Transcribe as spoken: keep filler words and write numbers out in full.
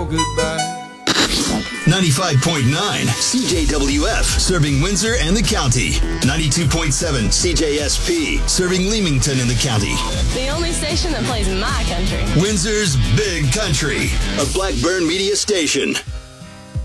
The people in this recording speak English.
goodbye. ninety-five point nine C J W F, serving Windsor and the county. ninety-two point seven C J S P, serving Leamington and the county. The only station that plays my country. Windsor's Big Country, a Blackburn media station.